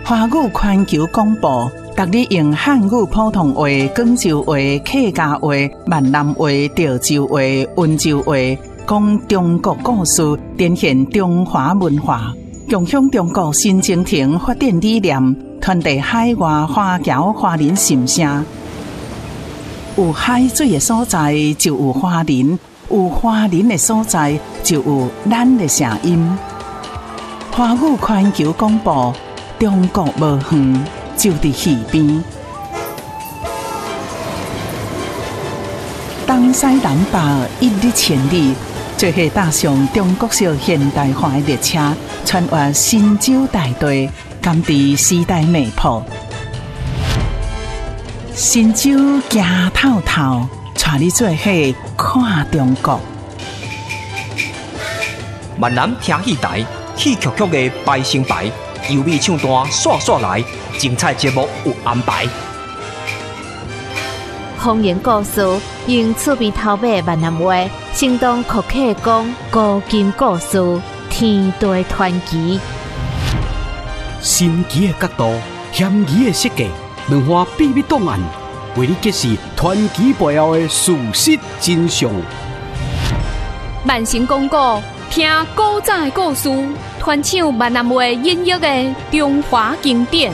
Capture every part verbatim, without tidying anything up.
华语环球广播，逐日用汉语普通话、广州话、客家话、闽南话、潮州话、温州话，讲中国故事，展现中华文化，共享中国新征程发展理念，传递海外华侨华人心声。有海水的所在，就有华人；有华人的所在，就有咱的声音。华语环球广播，中国无远，就伫耳边。东西南北一日千里，做伙踏上中国式现代化的列车，穿越神州大地，甘伫时代脉搏。神州行透透，带你做伙看中国。 闽南听戏台，戏曲曲的排成排，优美唱段刷刷来，精彩节目有安排。 方言故事用厝边头尾闽南话，生动可客讲古今故事，天地传奇。 神奇的角度，险疑的设计，文化秘密档案，为你揭示传奇背后的事实真相。 万成广告，听古早的故事，传唱闽南话音乐的中华经典。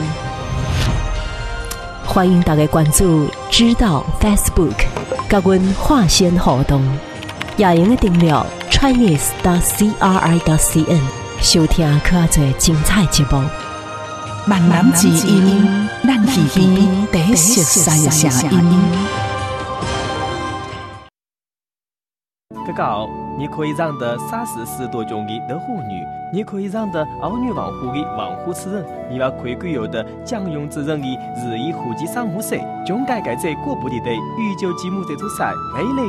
欢迎大家关注知道 Facebook， 甲阮化线互动，也用个订阅 Chinese dot C R I dot C N， 收听较侪精彩节目。 闽南之音，咱耳边第一熟悉的声音。 各位好，你可以让的三十四多种的的妇女，你可以让的儿女防护的防护主任，你要可以有的将用之人的日语户籍上户税，总该改在过不里的宇宙节目这组赛，每类